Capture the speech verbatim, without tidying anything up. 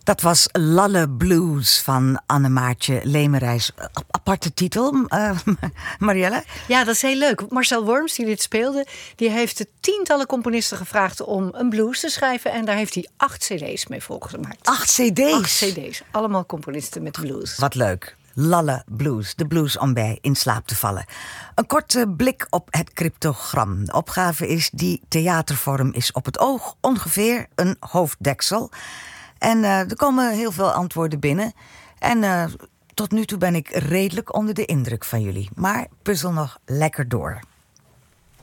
Dat was Lalle Blues van Annemaartje Lemerijs. Aparte titel, uh, Marielle? Ja, dat is heel leuk. Marcel Worms, die dit speelde, die heeft de tientallen componisten gevraagd om een blues te schrijven. En daar heeft hij acht cd's mee volgemaakt. Acht cd's? Acht cd's. Allemaal componisten met blues. Wat leuk. Lalle Blues, de blues om bij in slaap te vallen. Een korte blik op het cryptogram. De opgave is, die theatervorm is op het oog ongeveer een hoofddeksel. En uh, er komen heel veel antwoorden binnen. En uh, tot nu toe ben ik redelijk onder de indruk van jullie. Maar puzzel nog lekker door.